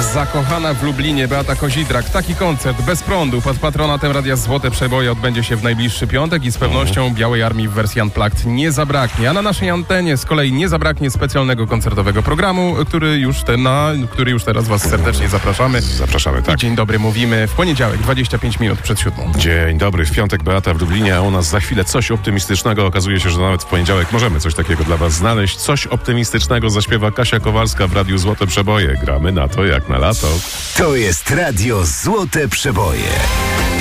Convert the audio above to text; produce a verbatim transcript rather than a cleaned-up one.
Zakochana w Lublinie Beata Kozidrak. Taki koncert bez prądu pod patronatem Radia Złote Przeboje odbędzie się w najbliższy piątek i z pewnością Białej Armii w wersji Unplugged nie zabraknie. A na naszej antenie z kolei nie zabraknie specjalnego koncertowego programu, który już, te na, który już teraz Was serdecznie zapraszamy. Zapraszamy, tak. I dzień dobry mówimy w poniedziałek, dwadzieścia pięć minut przed siódmą. Dzień dobry, w piątek Beata w Lublinie, a u nas za chwilę coś optymistycznego. Okazuje się, że nawet w poniedziałek możemy coś takiego dla Was znaleźć. Coś optymistycznego zaśpiewa Kasia Kowalska w Radiu Złote Przeboje. Gramy na to jak na lato. To jest Radio Złote Przeboje.